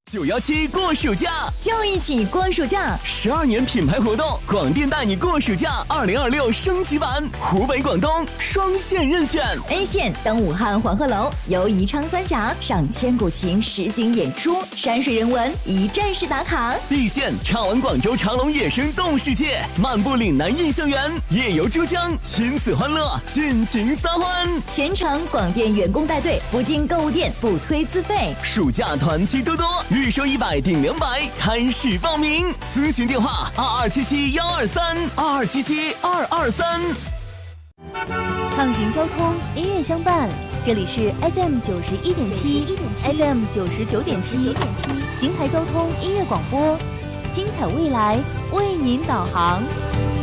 917过暑假， 就一起过暑假 ！12年品牌活动，广电带你过暑假2026升级版，湖北、广东双线任选。 A 线登武汉黄鹤楼，游宜昌三峡，赏千古情实景演出，山水人文一站式打卡。 B 线畅玩广州长隆野生动物世界，漫步岭南印象园，夜游珠江，亲子欢乐，尽情撒欢。 全程广电员工带队，不进购物店，不推自费。 暑假团期多多，预售100顶200，开始报名。咨询电话22771232，22772223。 畅行交通，音乐相伴，这里是 FM 91.7，FM 99.7，邢台交通音乐广播，精彩未来为您导航。